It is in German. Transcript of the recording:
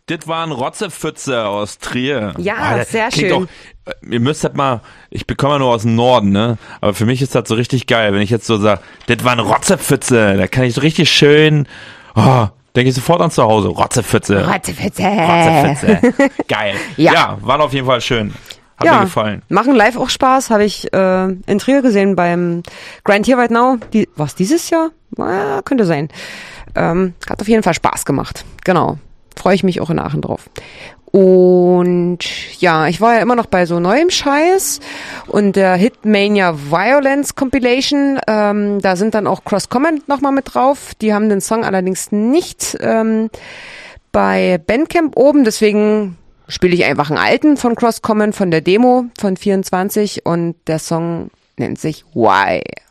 Das war ein Rotzepfütze aus Trier. Ja, das sehr klingt schön. Doch, ihr müsst das mal, ich bekomme ja nur aus dem Norden, ne? Aber für mich ist das so richtig geil, wenn ich jetzt so sage, das war ein Rotzepfütze. Da kann ich so richtig schön, denke ich sofort an zu Hause. Rotzepfütze. Rotzepfütze. Geil. Ja. Ja, war auf jeden Fall schön. Hat mir gefallen. Machen live auch Spaß. Habe ich in Trier gesehen beim Grind Here Right Now. Was dieses Jahr? Könnte sein. Hat auf jeden Fall Spaß gemacht. Genau. Freue ich mich auch in Aachen drauf. Und ja, ich war ja immer noch bei so neuem Scheiß und der Hitmania Violence Compilation, da sind dann auch Cross Comment nochmal mit drauf. Die haben den Song allerdings nicht bei Bandcamp oben, deswegen spiele ich einfach einen alten von Cross Comment von der Demo von 24 und der Song nennt sich Why.